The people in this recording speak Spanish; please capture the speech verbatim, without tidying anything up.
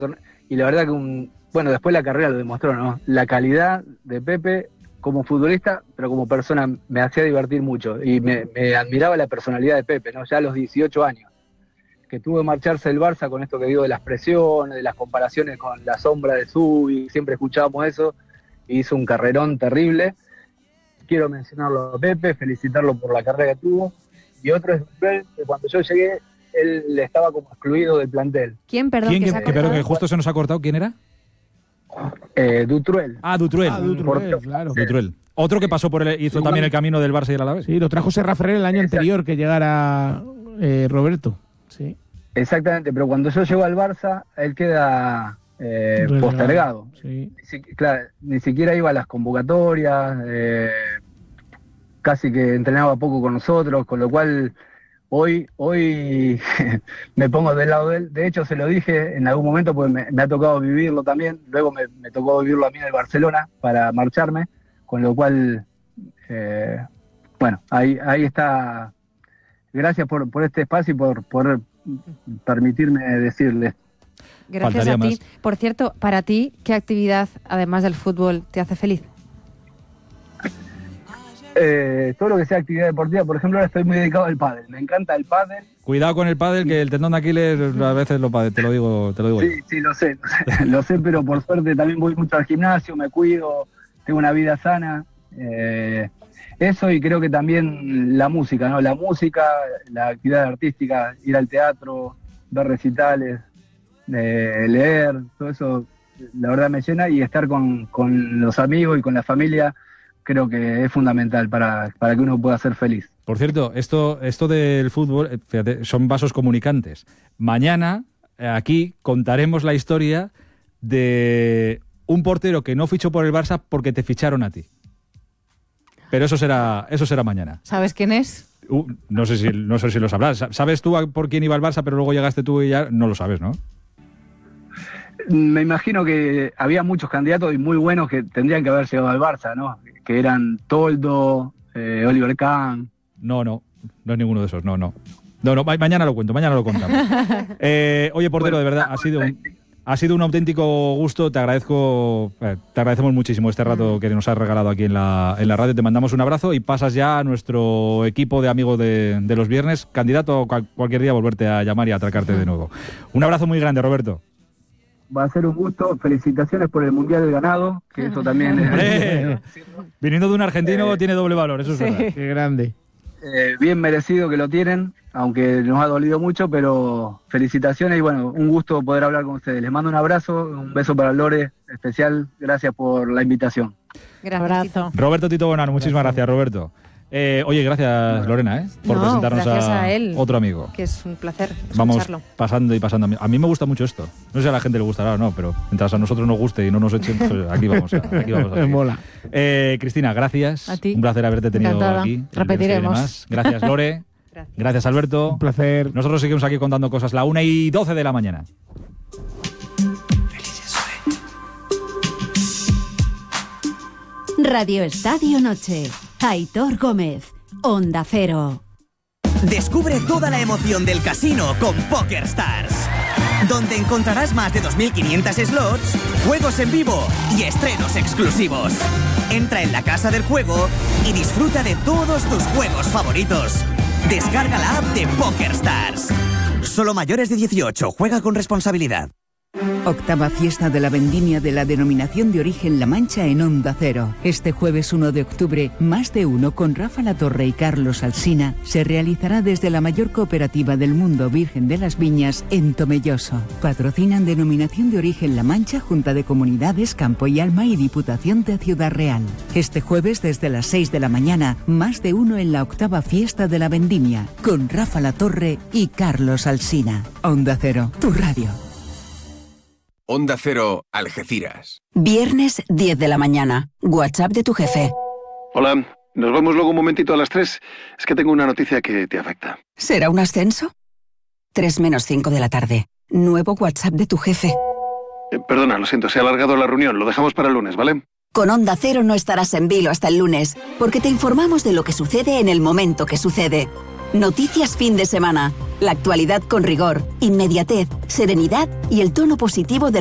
y la verdad que, un, bueno, después la carrera lo demostró, ¿no? La calidad de Pepe como futbolista, pero como persona me hacía divertir mucho y me, me admiraba la personalidad de Pepe, ¿no? Ya a los dieciocho años, que tuvo que marcharse del Barça con esto que digo de las presiones, de las comparaciones con la sombra de Zubi, siempre escuchábamos eso, y hizo un carrerón terrible. Quiero mencionarlo a Pepe, felicitarlo por la carrera que tuvo, y otro es Dutrell, que cuando yo llegué, él estaba como excluido del plantel. ¿Quién, perdón, ¿Quién que, que, se ha que, pero cortado? que justo se nos ha cortado? ¿Quién era? Eh, Dutrell. Ah, Dutrell. Ah, Dutrell, claro. Dutrell. Otro que pasó por el, hizo Sí, también bueno. el camino del Barça y el Alavés. Sí, lo trajo Serra Ferrer el año Exacto. anterior que llegara eh, Roberto. Sí. Exactamente, pero cuando yo llego al Barça, él queda eh, Relegado. postergado. Sí. Ni si- claro, ni siquiera iba a las convocatorias, eh, casi que entrenaba poco con nosotros, con lo cual hoy hoy me pongo del lado de él. De hecho, se lo dije en algún momento, porque me, me ha tocado vivirlo también, luego me, me tocó vivirlo a mí en el Barcelona para marcharme, con lo cual, eh, bueno, ahí, ahí está. Gracias por, por este espacio y por, por permitirme decirles. Gracias Faltaría a ti. más. Por cierto, para ti, ¿qué actividad, además del fútbol, te hace feliz? Eh, todo lo que sea actividad deportiva, por ejemplo, ahora estoy muy dedicado al pádel. Me encanta el pádel. Cuidado con el pádel, que el tendón de Aquiles a veces lo padece, te lo digo, te lo digo yo. Sí, sí, lo sé, lo sé, lo sé, pero por suerte también voy mucho al gimnasio, me cuido, tengo una vida sana. Eh, eso y creo que también la música, ¿no? La música, la actividad artística, ir al teatro, ver recitales, eh, leer, todo eso, la verdad me llena, y estar con, con los amigos y con la familia creo que es fundamental para, para que uno pueda ser feliz. Por cierto, esto, esto del fútbol, eh, fíjate, son vasos comunicantes. Mañana, eh, aquí, contaremos la historia de un portero que no fichó por el Barça porque te ficharon a ti. Pero eso será, eso será mañana. ¿Sabes quién es? Uh, no sé si, no sé si lo sabrás. ¿Sabes tú a- por quién iba el Barça, pero luego llegaste tú y ya no lo sabes, ¿no? Me imagino que había muchos candidatos y muy buenos que tendrían que haber llegado al Barça, ¿no? Que eran Toldo, eh, Oliver Kahn. No, no, no es ninguno de esos, no, no. No, no, ma- mañana lo cuento, mañana lo contamos. Eh, oye, portero, de verdad, ha sido un, ha sido un auténtico gusto, te agradezco, eh, te agradecemos muchísimo este rato que nos has regalado aquí en la, en la radio, te mandamos un abrazo y pasas ya a nuestro equipo de amigos de, de los viernes, candidato cual- cualquier día a volverte a llamar y a atracarte de nuevo. Un abrazo muy grande, Roberto. Va a ser un gusto. Felicitaciones por el Mundial del Ganado, que eso también es Hombre, viniendo de un argentino tiene doble valor, eso es Sí. verdad. Qué grande. eh, bien merecido que lo tienen, aunque nos ha dolido mucho, pero felicitaciones y bueno, un gusto poder hablar con ustedes. Les mando un abrazo, un beso para Lore especial, gracias por la invitación. Gracias, Abrazo. Tito. Roberto Tito Bonano, muchísimas gracias, Roberto. Eh, oye, gracias, Lorena, ¿eh? por No, presentarnos gracias a, a él. otro amigo. Que es un placer Vamos escucharlo. pasando y pasando. A mí me gusta mucho esto. No sé si a la gente le gustará o no, pero mientras a nosotros nos guste y no nos echen, pues aquí vamos a, aquí vamos a seguir. Mola. Eh, Cristina, gracias. A ti. Un placer haberte tenido Encantada. aquí. el Repetiremos. Viernes y demás. Gracias, Lore. Gracias. Gracias, Alberto. Un placer. Nosotros seguimos aquí contando cosas. La una y doce de la mañana. Radio Estadio Noche. Aitor Gómez. Onda Cero. Descubre toda la emoción del casino con PokerStars, donde encontrarás más de dos mil quinientos slots, juegos en vivo y estrenos exclusivos. Entra en la casa del juego y disfruta de todos tus juegos favoritos. Descarga la app de PokerStars. Solo mayores de dieciocho. Juega con responsabilidad. Octava fiesta de la vendimia de la denominación de origen La Mancha en Onda Cero. Este jueves uno de octubre, más de uno con Rafa Latorre y Carlos Alsina se realizará desde la mayor cooperativa del mundo Virgen de las Viñas en Tomelloso. Patrocinan denominación de origen La Mancha, Junta de Comunidades, Campo y Alma y Diputación de Ciudad Real. Este jueves desde las seis de la mañana, más de uno en la octava fiesta de la vendimia con Rafa Latorre y Carlos Alsina. Onda Cero, tu radio. Onda Cero, Algeciras. Viernes diez de la mañana. WhatsApp de tu jefe. Hola, nos vemos luego un momentito a las tres. Es que tengo una noticia que te afecta. ¿Será un ascenso? tres menos cinco de la tarde. Nuevo WhatsApp de tu jefe. Eh, perdona, lo siento, se ha alargado la reunión. Lo dejamos para el lunes, ¿vale? Con Onda Cero no estarás en vilo hasta el lunes, porque te informamos de lo que sucede en el momento que sucede. Noticias fin de semana. La actualidad con rigor, inmediatez, serenidad y el tono positivo del